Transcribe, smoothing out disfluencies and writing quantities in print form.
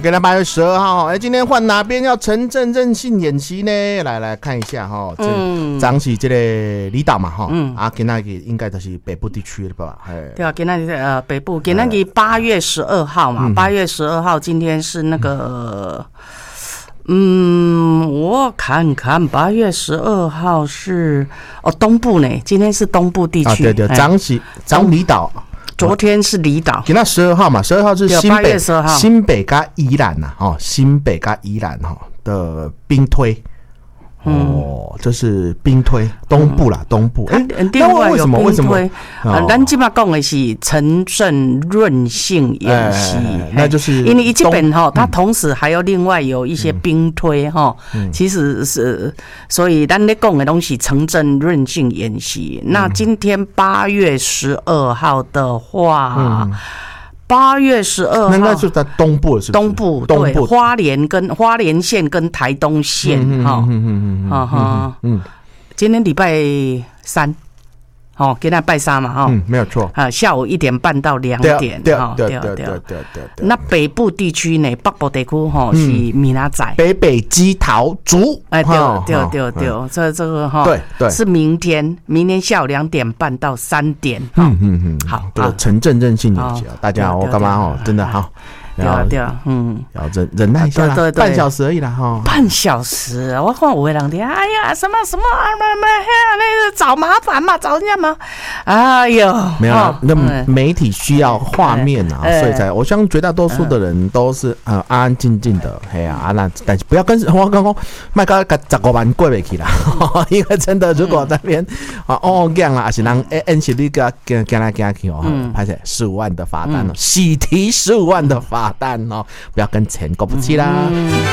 给他8月12号，今天换哪边要城镇任性演习呢？来看一下哈，张是这个离岛嘛哈，今天应该就是北部地区了吧？ 对啊，今天北部，今天8月12号嘛，8月12号，今天是那个。我看看，8月12号是东部呢，今天是东部地区。 对，张离岛。 昨天是离岛， 今天12号嘛，12号是 8月12号， 新北加宜兰呐，新北加宜兰的兵推。这是兵推东部啦，东部。 另外有兵推，咱今嘛讲的是城镇润性演习， 那就是因为这边它同时还有另外有一些兵推其实是，所以咱咧讲的东西城镇润性演习。那今天8月12号的话。8月12号， 那就是在东部，是不是？ 东部对，花莲县跟台东县今天礼拜3。今天拜3嘛， 没有错。 下午1点半到2点， 对。 那北部地区呢，北部地区是明仔载， 北基桃竹， 对，这个对， 是明天下午2点半到3点，好， 这个城镇任性演习，大家我干嘛真的好。 对， 要忍耐一下啦，半小时而已啦哈。 半小时，我看有的人的，哎呀，什么那个找麻烦嘛，找人家嘛，哎呦， 没有啊，那媒体需要画面啊，所以才我相信绝大多数的人都是安安静静的，那但是不要跟我刚刚麦克15万过不去啦，因为真的如果那边这样啦，还是人按实力个跟来去拍摄15万的罚单喜提15万的罚单不要跟钱过不去啦。